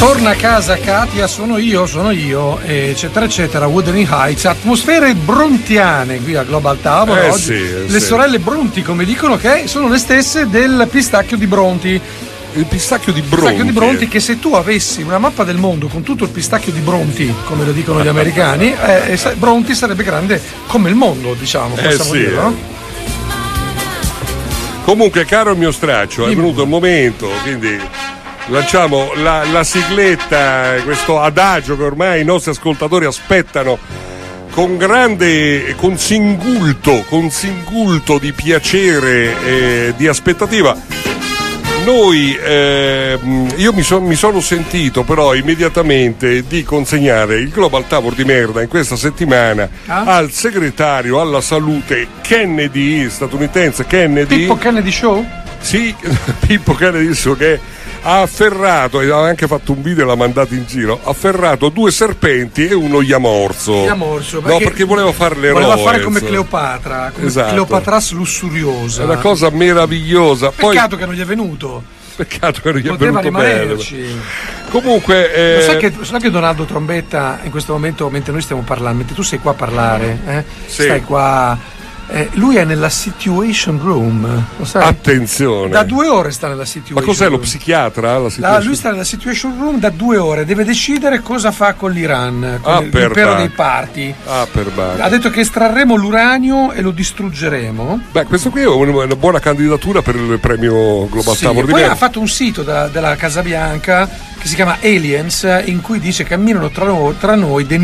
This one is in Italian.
Torna a casa Katia, sono io, eccetera eccetera. Wuthering Heights, atmosfere brontiane qui a Global Tavolo oggi. Le sorelle Bronti, come dicono, che sono le stesse del pistacchio di Bronti. Il pistacchio di Bronti. Il pistacchio di Bronti, che se tu avessi una mappa del mondo con tutto il pistacchio di Bronti, come lo dicono gli americani, Bronti sarebbe grande come il mondo, diciamo, possiamo dire, no? Comunque, caro il mio straccio, è venuto il momento, quindi lanciamo la sigletta, questo adagio che ormai i nostri ascoltatori aspettano con singulto di piacere e di aspettativa. Noi, io mi sono sentito però immediatamente di consegnare il Global Tower di merda in questa settimana al segretario alla salute Kennedy, statunitense Kennedy. Pippo Kennedy Show? Sì, Pippo Kennedy Show, che ha afferrato, e ha anche fatto un video e l'ha mandato in giro, ha afferrato 2 serpenti e uno gli ha morso. Perché voleva fare l'eroe. Voleva fare come Cleopatra, esatto. Cleopatras lussuriosa. È una cosa meravigliosa. Peccato che non gli è venuto. Peccato che non gli è Poteva venuto bene. rimanerci. Comunque sai che Donaldo Trombetta in questo momento, mentre noi stiamo parlando, mentre tu sei qua a parlare, sì. stai qua, lui è nella situation room, lo sai? Attenzione, da 2 ore sta nella situation room. Ma cos'è, lo psichiatra? Lui sta nella situation room da 2 ore, deve decidere cosa fa con l'Iran, con l'impero dei parti. Ha detto che estrarremo l'uranio e lo distruggeremo. Beh, questo qui è una buona candidatura per il premio Global Tower di poi ha fatto un sito della Casa Bianca che si chiama Aliens, in cui dice: camminano tra noi dei